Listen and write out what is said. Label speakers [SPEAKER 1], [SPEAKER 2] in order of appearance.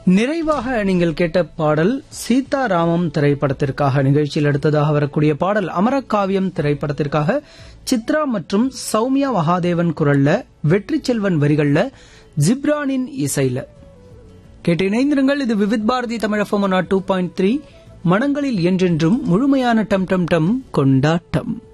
[SPEAKER 1] நிறைவாக நீங்கள் கேட்ட பாடல் சீதாராமம் திரைப்படத்திற்காக. நிகழ்ச்சியில் அடுத்ததாக வரக்கூடிய பாடல் அமரகாவியம் திரைப்படத்திற்காக சித்ரா மற்றும் சௌமியா மகாதேவன் குரல்ல, வெற்றி செல்வன் வரிகள்ல, ஜிப்ரானின் இசையில. கேட்டு இணைந்திருங்கள். இது விவித் பாரதி தமிழ் FM 2.3 மனங்களில் என்றென்றும் முழுமையான டம் டம் டம் கொண்டாட்டம்.